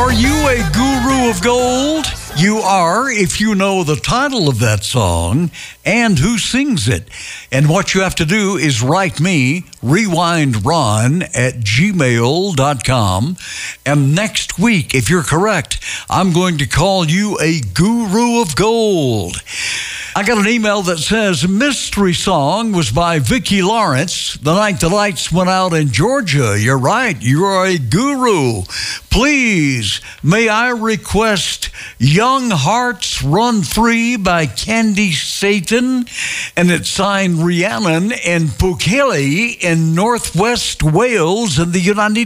Are you a guru of gold? You are if you know the title of that song and who sings it. And what you have to do is write me, rewindron@gmail.com. And next week, if you're correct, I'm going to call you a guru of gold. I got an email that says, Mystery Song was by Vicki Lawrence the night the lights went out in Georgia. You're right. You are a guru. Please, may I request Young Hearts Run Free by Candy Satan, and it's signed Rhiannon and Pukeli in Northwest Wales in the United